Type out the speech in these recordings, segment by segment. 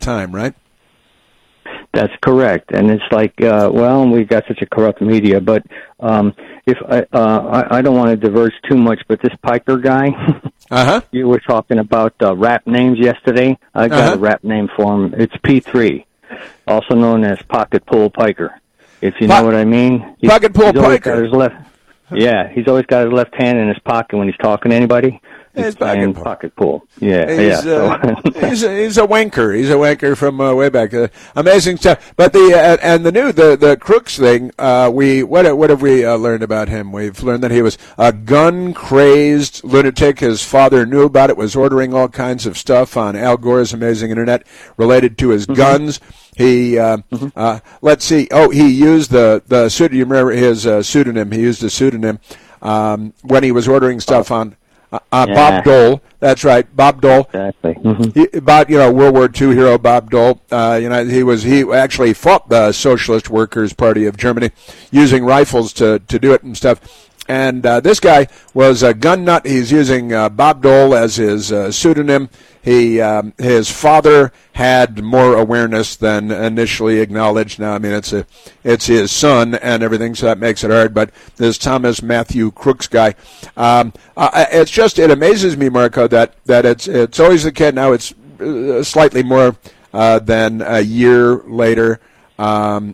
time, right? That's correct, and it's like, we've got such a corrupt media. But if I don't want to diverge too much, but this Piker guy, you were talking about rap names yesterday. I got a rap name for him. It's P3, also known as Pocket Pool Piker. If you know what I mean. Pocket Pool Piker. He's always got his left hand in his pocket when he's talking to anybody. He's playing pocket pool. He's a wanker. He's a wanker from way back. Amazing stuff. But the Crooks thing. What have we learned about him? We've learned that he was a gun-crazed lunatic. His father knew about it. Was ordering all kinds of stuff on Al Gore's amazing internet related to his guns. He let's see. Oh, he used the pseudonym. You remember his pseudonym? He used a pseudonym when he was ordering stuff on. Bob Dole, that's right, Bob Dole. Exactly. World War II hero Bob Dole. He actually fought the Socialist Workers' Party of Germany, using rifles to do it and stuff. And this guy was a gun nut. He's using Bob Dole as his pseudonym. His father had more awareness than initially acknowledged. Now, I mean, it's his son and everything, so that makes it hard. But this Thomas Matthew Crooks guy, it amazes me, Marco, that it's always the kid. Now it's slightly more than a year later, and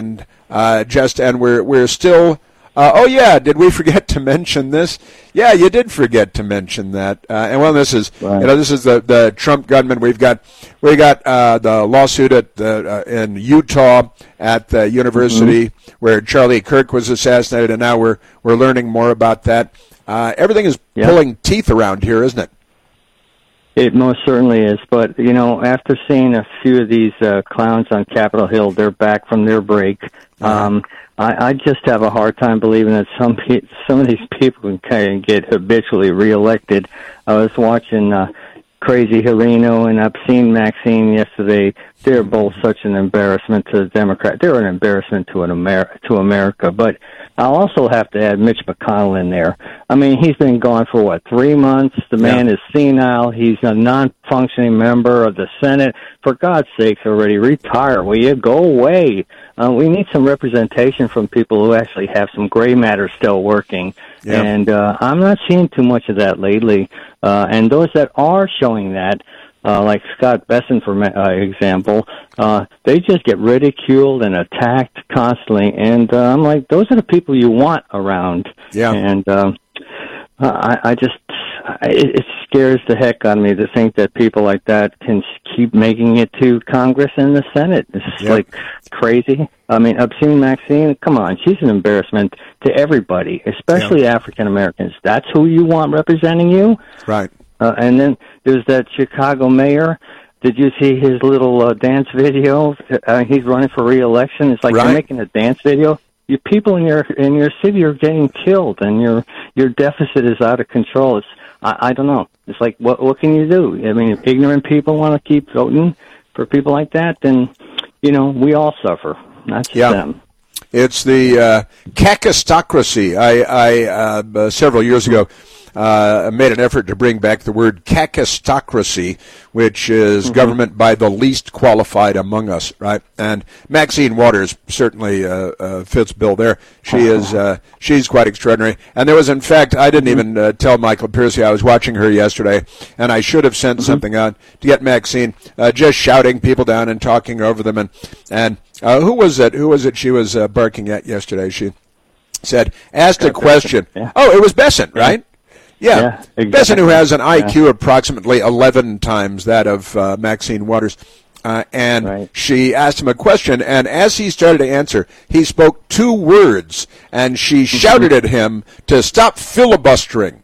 we're still. Did we forget to mention this? Yeah, you did forget to mention that. This is the Trump gunman. We got the lawsuit in Utah at the university where Charlie Kirk was assassinated, and now we're learning more about that. Everything is pulling teeth around here, isn't it? It most certainly is. But after seeing a few of these clowns on Capitol Hill, they're back from their break. I just have a hard time believing that some of these people can kind of get habitually reelected. I was watching Crazy Heleno and Obscene Maxine yesterday. They're both such an embarrassment to the Democrats. They're an embarrassment to America. But I'll also have to add Mitch McConnell in there. I mean, he's been gone for 3 months. The man is senile. He's a non-functioning member of the Senate. For God's sakes, already retire. Will you go away? We need some representation from people who actually have some gray matter still working. Yeah. And I'm not seeing too much of that lately. And those that are showing that, like Scott Besson, for example, they just get ridiculed and attacked constantly. And I'm like, those are the people you want around. Yeah. And it scares the heck out of me to think that people like that can keep making it to Congress and the Senate. It's like crazy. I mean, Obscene Maxine, come on, she's an embarrassment to everybody, especially African Americans. That's who you want representing you? Right. And then there's that Chicago mayor. Did you see his little dance video? He's running for re-election. It's like you're making a dance video. You people in your city are getting killed, and your deficit is out of control. It's I don't know. It's like what can you do? I mean, if ignorant people want to keep voting for people like that, then we all suffer, not just them. It's the kakistocracy. I several years ago made an effort to bring back the word kakistocracy, which is government by the least qualified among us, right? And Maxine Waters certainly fits bill there. She's quite extraordinary. And there was, in fact, I didn't even tell Michael Piercy I was watching her yesterday, and I should have sent something on to get Maxine just shouting people down and talking over them. And who was it? Who was it she was barking at yesterday? She said, asked a question. Yeah. Oh, it was Besson, right? Yeah, exactly. Besson, who has an IQ approximately 11 times that of Maxine Waters. And she asked him a question, and as he started to answer, he spoke 2 words, and she shouted at him to stop filibustering.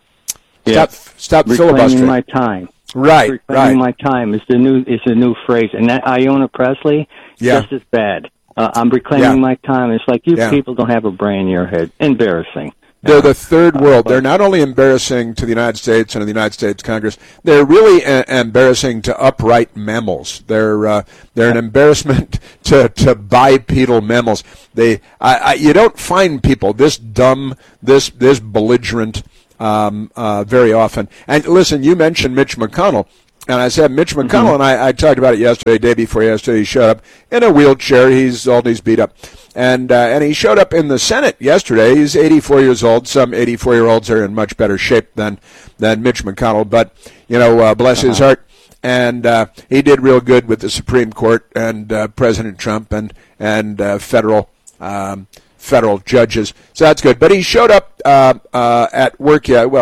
Stop filibustering. Reclaiming my time. Reclaiming my time is the new phrase, and that Iona Presley just as bad. I'm reclaiming my time. It's like you people don't have a brain in your head. Embarrassing. They're the third world. They're not only embarrassing to the United States and to the United States Congress, they're really embarrassing to upright mammals. They're an embarrassment to bipedal mammals. You don't find people this dumb, this belligerent very often. And listen, you mentioned Mitch McConnell. And I said, Mitch McConnell, and I talked about it yesterday, day before yesterday, he showed up in a wheelchair. He's old, he's beat up. And he showed up in the Senate yesterday. He's 84 years old. Some 84-year-olds are in much better shape than Mitch McConnell. But, bless his heart. And he did real good with the Supreme Court and President Trump and federal judges. So that's good. But he showed up at work,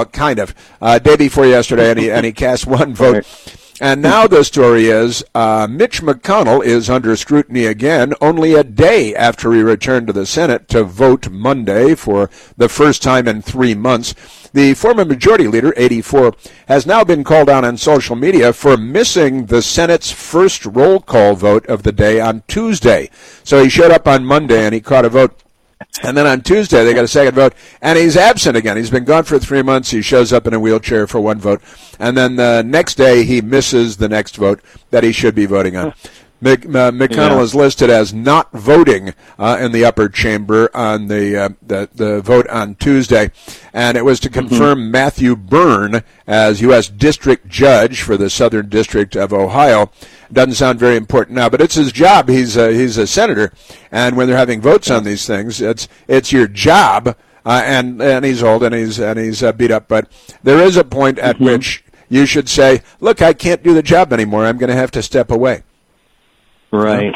day before yesterday, and he cast one vote. And now the story is Mitch McConnell is under scrutiny again only a day after he returned to the Senate to vote Monday for the first time in 3 months. The former majority leader, 84, has now been called out on social media for missing the Senate's first roll call vote of the day on Tuesday. So he showed up on Monday and he caught a vote. And then on Tuesday, they got a second vote, and he's absent again. He's been gone for 3 months. He shows up in a wheelchair for one vote. And then the next day, he misses the next vote that he should be voting on. McConnell is listed as not voting in the upper chamber on the vote on Tuesday. And it was to confirm Matthew Byrne as U.S. District Judge for the Southern District of Ohio. Doesn't sound very important now, but it's his job. He's a senator, and when they're having votes on these things, it's your job. And he's old and he's beat up, but there is a point at which you should say, "Look, I can't do the job anymore. I'm going to have to step away." Right.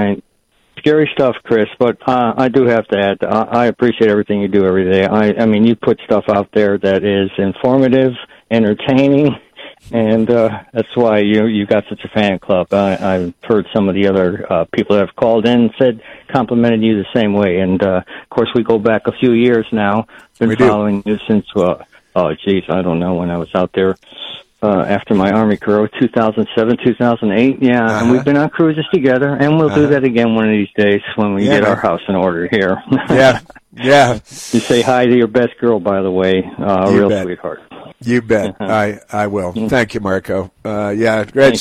Scary stuff, Chris, but I do have to add, I appreciate everything you do every day. I mean, you put stuff out there that is informative, entertaining, and that's why you got such a fan club. I've heard some of the other people that have called in and said, complimented you the same way. And, of course, we go back a few years now. Been following you since, I don't know, when I was out there. After my Army career, 2007, 2008, and we've been on cruises together, and we'll do that again one of these days when we get our house in order here. Yeah. You say hi to your best girl, by the way, real bet. Sweetheart. You bet. I will. Thank you, Marco. Great.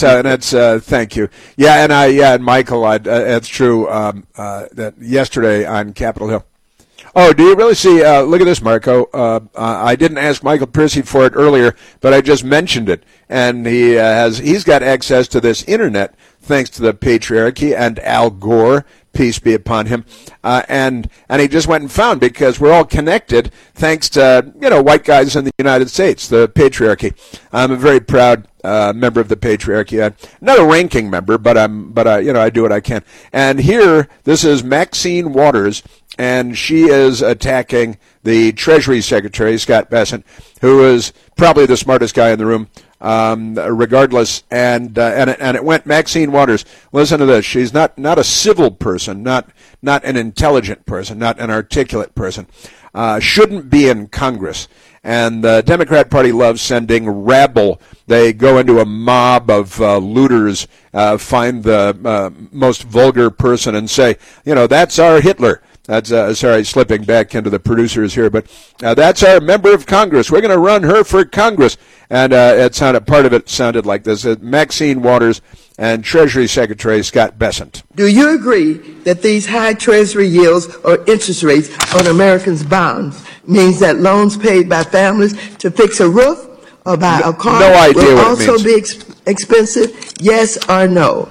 Thank you. And Michael, it's true, that yesterday on Capitol Hill. Oh, do you really see? Look at this, Marco. I didn't ask Michael Piercy for it earlier, but I just mentioned it, and he's got access to this internet thanks to the patriarchy and Al Gore, peace be upon him, and he just went and found, because we're all connected thanks to white guys in the United States, the patriarchy. I'm a very proud member of the patriarchy. I'm not a ranking member, but I do what I can. And here, this is Maxine Waters. And she is attacking the Treasury Secretary, Scott Bessent, who is probably the smartest guy in the room, regardless. And it went Maxine Waters. Listen to this. She's not a civil person, not an intelligent person, not an articulate person. Shouldn't be in Congress. And the Democrat Party loves sending rabble. They go into a mob of looters, find the most vulgar person and say, that's our Hitler. That's slipping back into the producers here, but that's our member of Congress. We're going to run her for Congress. And part of it sounded like this. Maxine Waters and Treasury Secretary Scott Bessent. Do you agree that these high Treasury yields or interest rates on Americans' bonds means that loans paid by families to fix a roof or buy a car will also be expensive? Yes or no?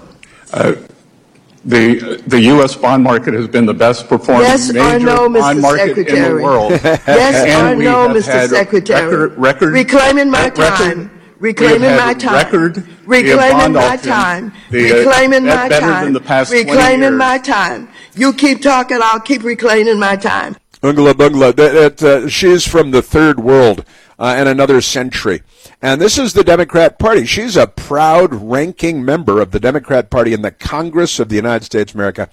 The U.S. bond market has been the best performing major bond market in the world. Yes or no, Mr. Secretary? Reclaiming my time. Reclaiming my time. Reclaiming my time. Reclaiming my time. Reclaiming my time. You keep talking, I'll keep reclaiming my time. Bungla Bungla. She's from the third world and another century. And this is the Democrat Party. She's a proud ranking member of the Democrat Party in the Congress of the United States of America.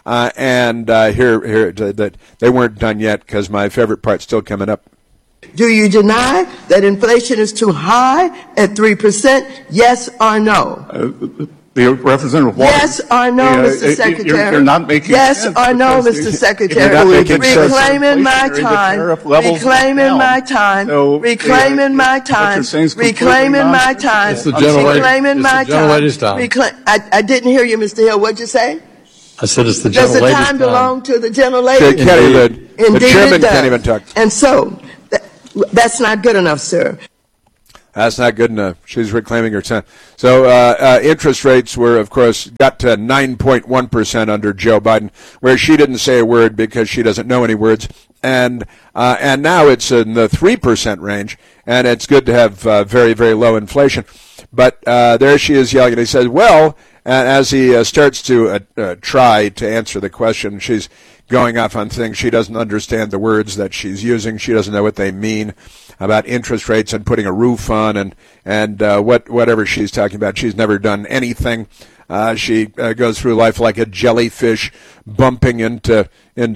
Here, they weren't done yet because my favorite part's still coming up. Do you deny that inflation is too high at 3%? Yes or no? The Representative Waters. Yes or no, Mr. Secretary? You're not making yes sense. Yes or no, Mr. Secretary? Reclaiming my time. Reclaiming my time. Reclaiming my time. Reclaiming my time. Reclaiming my time. I didn't hear you, Mr. Hill. What'd you say? I said it's the gentle lady's time. Does the time belong to the gentle lady? The chairman can't even talk. And so, that's not good enough, sir. That's not good enough. She's reclaiming her time. So interest rates were, of course, got to 9.1% under Joe Biden, where she didn't say a word because she doesn't know any words. And now it's in the 3% range, and it's good to have very, very low inflation. But there she is yelling, and he says, well, and as he starts to try to answer the question, she's going off on things. She doesn't understand the words that she's using. She doesn't know what they mean about interest rates and putting a roof on and whatever she's talking about. She's never done anything. She goes through life like a jellyfish, bumping into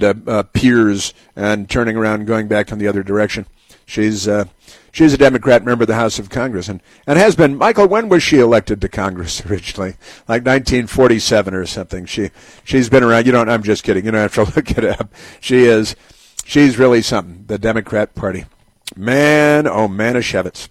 piers and turning around and going back in the other direction. She's a Democrat member of the House of Congress and has been. Michael, when was she elected to Congress originally? Like 1947 or something. She's been around. I'm just kidding. You don't have to look it up. She's really something. The Democrat Party. Man, oh man, of Shevitz.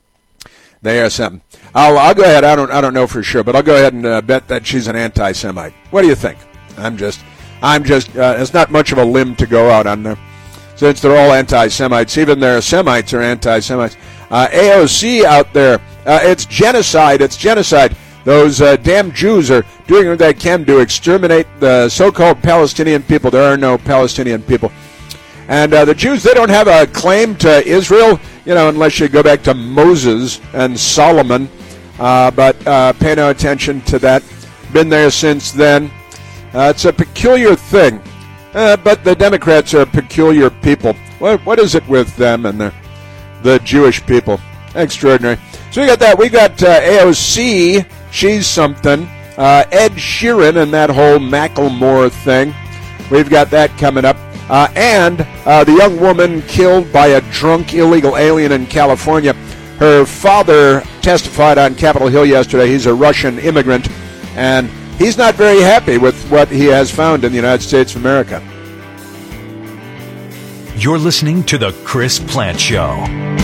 They are something. I'll go ahead. I don't know for sure, but I'll go ahead and bet that she's an anti-Semite. What do you think? I'm just. It's not much of a limb to go out on there, since they're all anti-Semites. Even their Semites are anti-Semites. AOC out there. It's genocide. It's genocide. Those damn Jews are doing what they can to exterminate the so-called Palestinian people. There are no Palestinian people. And the Jews, they don't have a claim to Israel, unless you go back to Moses and Solomon. But pay no attention to that. Been there since then. It's a peculiar thing. But the Democrats are peculiar people. What is it with them and the Jewish people? Extraordinary. So we got that. We got AOC. She's something. Ed Sheeran and that whole Macklemore thing. We've got that coming up. And the young woman killed by a drunk illegal alien in California. Her father testified on Capitol Hill yesterday. He's a Russian immigrant, and he's not very happy with what he has found in the United States of America. You're listening to The Chris Plante Show.